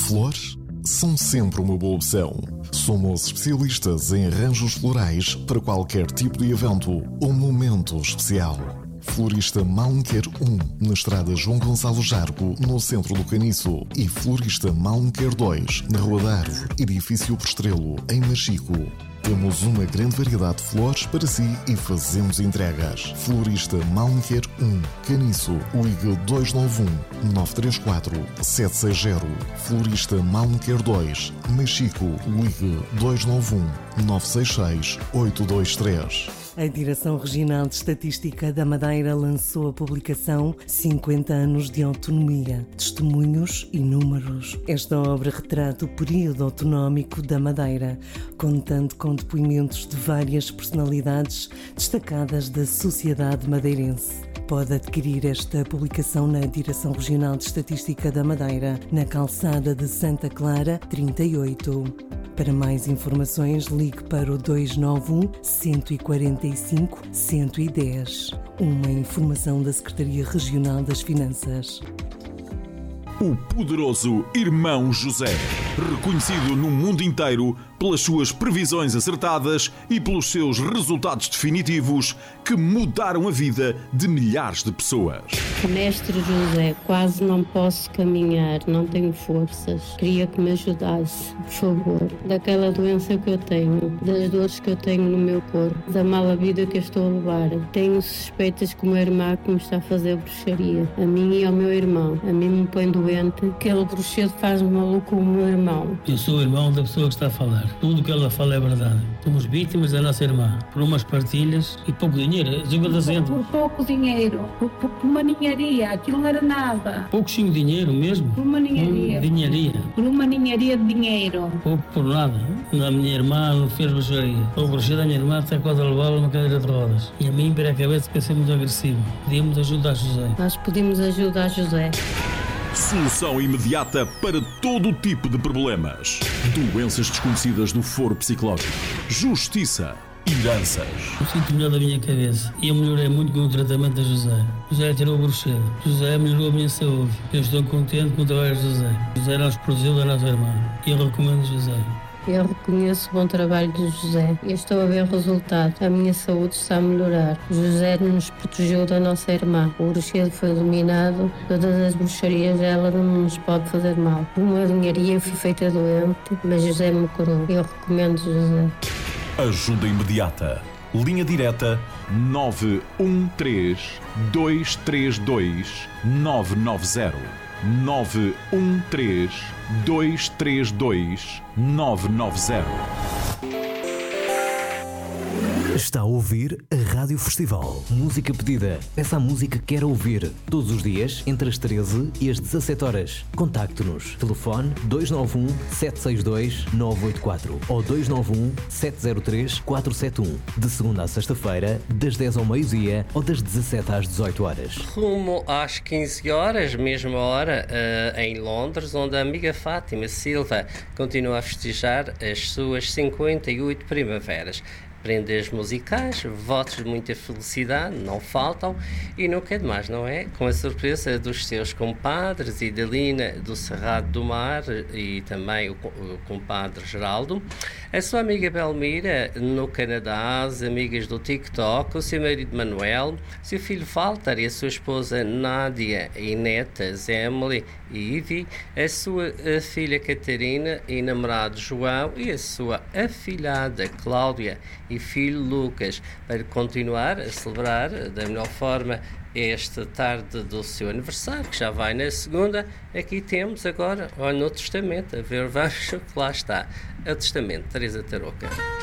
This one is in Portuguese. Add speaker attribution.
Speaker 1: Flores são sempre uma boa opção. Somos especialistas em arranjos florais para qualquer tipo de evento ou momento especial. Florista Malmequer 1, na estrada João Gonçalo Jargo, no centro do Caniço. E Florista Malmequer 2, na Rua da Árvore, edifício Prestrelo, em Machico. Temos uma grande variedade de flores para si e fazemos entregas. Florista Malmequer 1, Caniço, ligue 291-934-760. Florista Malmequer 2, Machico, ligue 291-966-823.
Speaker 2: A Direção Regional de Estatística da Madeira lançou a publicação 50 anos de autonomia, testemunhos e números. Esta obra retrata o período autonómico da Madeira, contando com depoimentos de várias personalidades destacadas da sociedade madeirense. Pode adquirir esta publicação na Direção Regional de Estatística da Madeira, na calçada de Santa Clara, 38. Para mais informações, ligue para o 291 145 110. Uma informação da Secretaria Regional das Finanças.
Speaker 3: O poderoso Irmão José, reconhecido no mundo inteiro pelas suas previsões acertadas e pelos seus resultados definitivos que mudaram a vida de milhares de pessoas.
Speaker 4: Mestre José, quase não posso caminhar, não tenho forças. Queria que me ajudasse, por favor. Daquela doença que eu tenho, das dores que eu tenho no meu corpo, da mala vida que eu estou a levar. Tenho suspeitas que uma irmã que me está a fazer bruxaria, a mim e ao meu irmão. A mim me põe doente, aquele bruxedo faz-me maluco o meu irmão.
Speaker 5: Eu sou o irmão da pessoa que está a falar. Tudo o que ela fala é verdade. Somos vítimas da nossa irmã, por umas partilhas e pouco dinheiro.
Speaker 6: Por pouco dinheiro, por uma ninharia, aquilo não era nada.
Speaker 5: Pouquinho dinheiro mesmo?
Speaker 6: Por uma ninharia. Por uma ninharia de dinheiro.
Speaker 5: Pouco por nada. A minha irmã não fez bruxaria. O bruxedo da minha irmã até quase levá-la numa cadeira de rodas. E a mim, para a cabeça, que ser muito agressivo. Pedimos ajuda a José.
Speaker 4: Nós pedimos ajuda a José.
Speaker 3: Solução imediata para todo tipo de problemas. Doenças desconhecidas do foro psicológico. Justiça. Heranças.
Speaker 5: Eu sinto melhor da minha cabeça e eu melhorei muito com o tratamento da José. José tirou o bruxedo. José melhorou a minha saúde. Eu estou contente com o trabalho de José. José não nos protegeu da nossa irmã. E eu recomendo José.
Speaker 4: Eu reconheço o bom trabalho de José e estou a ver o resultado. A minha saúde está a melhorar. José nos protegeu da nossa irmã. O bruxedo foi eliminado. Todas as bruxarias, ela não nos pode fazer mal. Uma linharia fui feita doente, mas José me curou. Eu recomendo José.
Speaker 3: Ajuda imediata. Linha direta 913 232 990. 913 232 990.
Speaker 7: Está a ouvir a Rádio Festival. Música pedida. Peça a música que quer ouvir. Todos os dias, entre as 13 e as 17 horas. Contacte-nos. Telefone 291 762 984 ou 291 703 471. De segunda a sexta-feira, das 10 ao meio-dia ou das 17 às 18 horas.
Speaker 8: Rumo às 15 horas, mesma hora, em Londres, onde a amiga Fátima Silva continua a festejar as suas 58 primaveras. Prendas musicais, votos de muita felicidade, não faltam, e nunca é demais, não é? Com a surpresa dos seus compadres, Idalina do Cerrado do Mar e também o compadre Geraldo, a sua amiga Belmira no Canadá, as amigas do TikTok, o seu marido Manuel, seu filho Walter e a sua esposa Nádia e netas Emily e Ivy, a sua filha Catarina e namorado João e a sua afilhada Cláudia e filho Lucas, para continuar a celebrar da melhor forma esta tarde do seu aniversário, que já vai na segunda. Aqui temos agora, olha, no testamento, a ver, vamos, lá está, o testamento, Teresa Tarouca.